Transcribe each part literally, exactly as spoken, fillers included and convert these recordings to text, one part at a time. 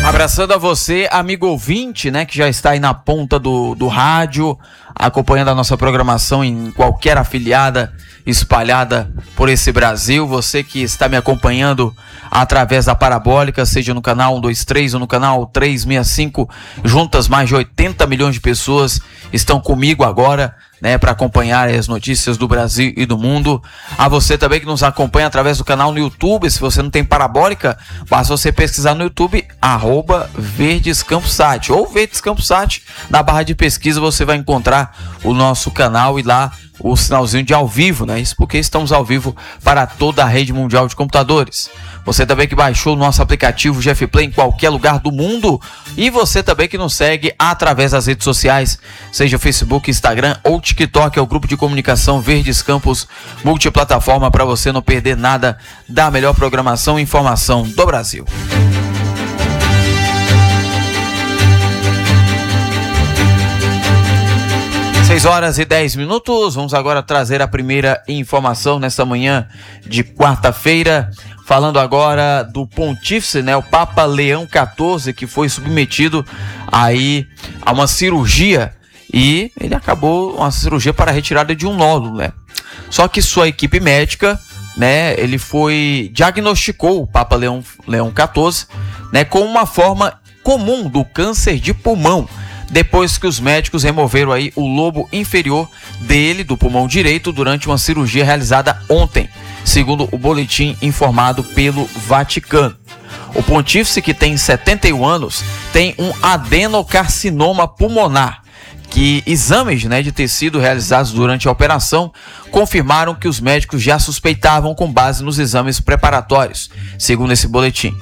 Abraçando a você, amigo ouvinte, né, que já está aí na ponta do, do rádio, acompanhando a nossa programação em qualquer afiliada espalhada por esse Brasil. Você que está me acompanhando através da Parabólica, seja no canal um dois três ou no canal trezentos e sessenta e cinco, juntas mais de oitenta milhões de pessoas estão comigo agora, né, para acompanhar as notícias do Brasil e do mundo. A você também que nos acompanha através do canal no YouTube. Se você não tem Parabólica, basta você pesquisar no YouTube arroba Verdes Campos Sat ou Verdes Campos Sat. Na barra de pesquisa você vai encontrar o nosso canal e lá o sinalzinho de ao vivo, né? Isso porque estamos ao vivo para toda a rede mundial de computadores. Você também que baixou o nosso aplicativo G F Play em qualquer lugar do mundo, e você também que nos segue através das redes sociais, seja Facebook, Instagram ou TikTok, é o grupo de comunicação Verdes Campos multiplataforma, para você não perder nada da melhor programação e informação do Brasil. seis horas e dez minutos, vamos agora trazer a primeira informação nesta manhã de quarta-feira, falando agora do Pontífice, né, o Papa Leão quatorze, que foi submetido aí a uma cirurgia, e ele acabou uma cirurgia para a retirada de um nódulo, né? Só que sua equipe médica, né, ele foi, diagnosticou o Papa Leão, Leão quatorze, né, com uma forma comum do câncer de pulmão, depois que os médicos removeram aí o lobo inferior dele, do pulmão direito, durante uma cirurgia realizada ontem, segundo o boletim informado pelo Vaticano. O pontífice, que tem setenta e um anos, tem um adenocarcinoma pulmonar, que exames, né, de tecido realizados durante a operação confirmaram que os médicos já suspeitavam com base nos exames preparatórios, segundo esse boletim.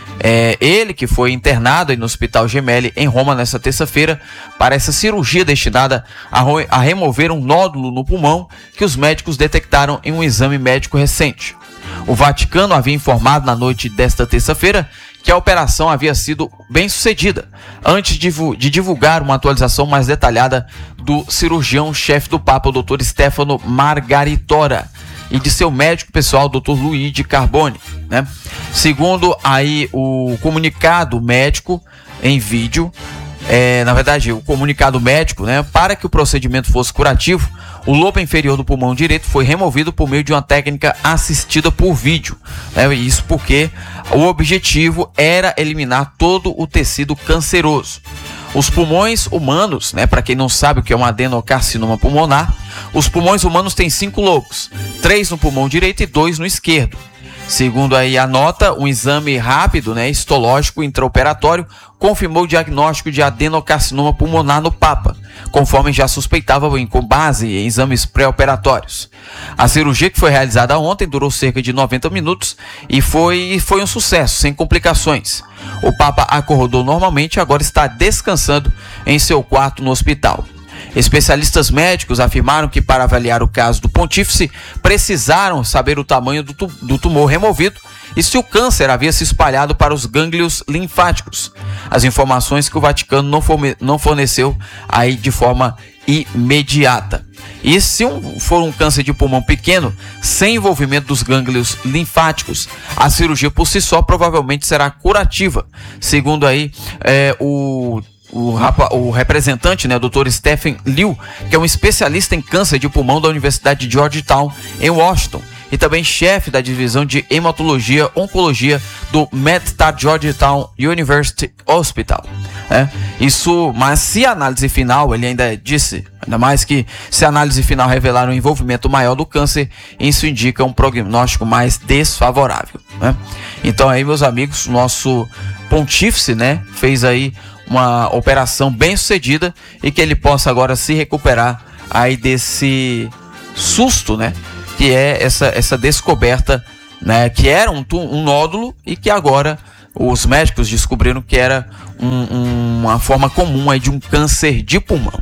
É, ele que foi internado aí no Hospital Gemelli em Roma nesta terça-feira para essa cirurgia destinada a, a remover um nódulo no pulmão que os médicos detectaram em um exame médico recente. O Vaticano havia informado na noite desta terça-feira que a operação havia sido bem sucedida, antes de, de divulgar uma atualização mais detalhada do cirurgião-chefe do Papa, o doutor Stefano Margaritora, e de seu médico pessoal, doutor Luigi Carboni, né? Segundo aí o comunicado médico em vídeo, é, na verdade, o comunicado médico, né, para que o procedimento fosse curativo, o lobo inferior do pulmão direito foi removido por meio de uma técnica assistida por vídeo, né? Isso porque o objetivo era eliminar todo o tecido canceroso. Os pulmões humanos, né, para quem não sabe o que é um adenocarcinoma pulmonar, os pulmões humanos têm cinco lobos, três no pulmão direito e dois no esquerdo. Segundo aí a nota, um exame rápido, né, histológico intraoperatório confirmou o diagnóstico de adenocarcinoma pulmonar no Papa, conforme já suspeitava com base em exames pré-operatórios. A cirurgia, que foi realizada ontem, durou cerca de noventa minutos e foi, foi um sucesso, sem complicações. O Papa acordou normalmente e agora está descansando em seu quarto no hospital. Especialistas médicos afirmaram que, para avaliar o caso do pontífice, precisaram saber o tamanho do, tu, do tumor removido e se o câncer havia se espalhado para os gânglios linfáticos. As informações que o Vaticano não, forme, não forneceu aí de forma imediata. E se um, for um câncer de pulmão pequeno, sem envolvimento dos gânglios linfáticos, a cirurgia por si só provavelmente será curativa, segundo aí é, o O, o representante, né, o doutor Stephen Liu, que é um especialista em câncer de pulmão da Universidade de Georgetown, em Washington, e também chefe da divisão de hematologia oncologia do MedStar Georgetown University Hospital. É, isso, mas se a análise final, ele ainda disse, ainda mais que se a análise final revelar um envolvimento maior do câncer, isso indica um prognóstico mais desfavorável, né? Então aí, meus amigos, nosso pontífice, né, fez aí uma operação bem sucedida e que ele possa agora se recuperar aí desse susto, né, que é essa, essa descoberta, né, que era um, um nódulo e que agora os médicos descobriram que era um, um, uma forma comum aí de um câncer de pulmão.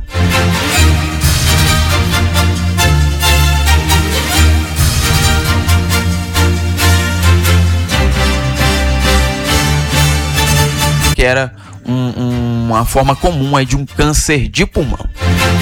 Que era um, um, uma forma comum aí de um câncer de pulmão.